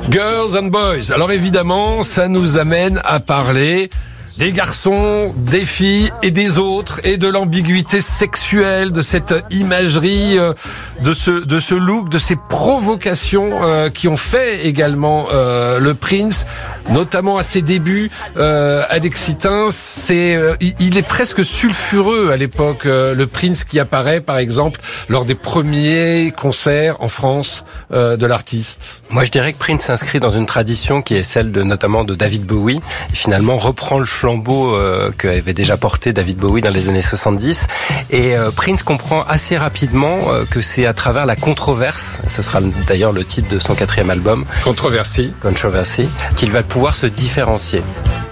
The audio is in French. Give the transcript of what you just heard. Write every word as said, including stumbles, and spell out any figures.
Girls and Boys. Alors évidemment, ça nous amène à parler des garçons, des filles et des autres, et de l'ambiguïté sexuelle, de cette imagerie, de ce de ce look, de ces provocations euh, qui ont fait également euh, le Prince, notamment à ses débuts. Euh, Alexitin, c'est euh, il, il est presque sulfureux à l'époque, euh, le Prince qui apparaît par exemple lors des premiers concerts en France euh, de l'artiste. Moi je dirais que Prince s'inscrit dans une tradition qui est celle de notamment de David Bowie, et finalement reprend le flambeau euh, qu'avait déjà porté David Bowie dans les années soixante-dix. Et euh, Prince comprend assez rapidement euh, que c'est à travers la controverse, ce sera d'ailleurs le titre de son quatrième album, Controversy, Controversy, qu'il va pouvoir se différencier.